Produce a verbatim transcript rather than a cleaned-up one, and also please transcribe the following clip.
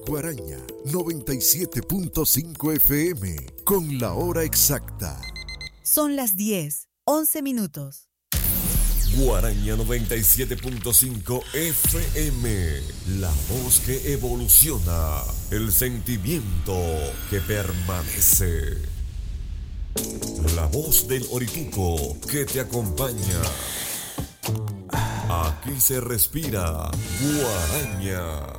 Guaraña noventa y siete punto cinco F M con la hora exacta. Son las diez, once minutos. Guaraña noventa y siete punto cinco F M, la voz que evoluciona, el sentimiento que permanece. La voz del Orituco que te acompaña. Aquí se respira Guaraña.